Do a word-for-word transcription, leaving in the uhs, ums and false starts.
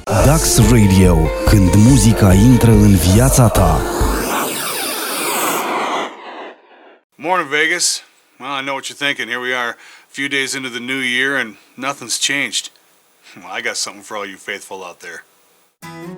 Dax Radio, când muzica intră în viața ta. Morning, Vegas. Well, I know what you're thinking. Here we are, a few days into the new year, and nothing's changed. Well, I got something for all you faithful out there.